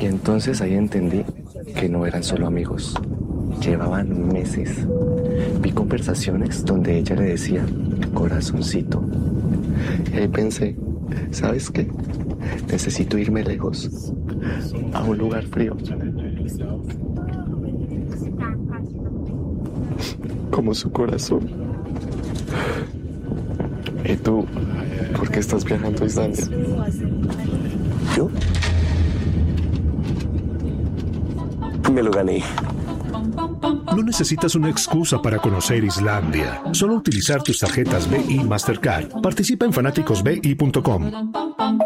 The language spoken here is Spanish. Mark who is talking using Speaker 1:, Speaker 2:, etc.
Speaker 1: Y entonces ahí entendí que no eran solo amigos. Llevaban meses. Vi conversaciones donde ella le decía, corazoncito. Y ahí pensé, ¿sabes qué? Necesito irme lejos, a un lugar frío. Como su corazón. ¿Y tú, por qué estás viajando a Islandia?
Speaker 2: ¿Yo? Me lo gané.
Speaker 3: No necesitas una excusa para conocer Islandia. Solo utilizar tus tarjetas BI Mastercard. Participa en fanáticosbi.com.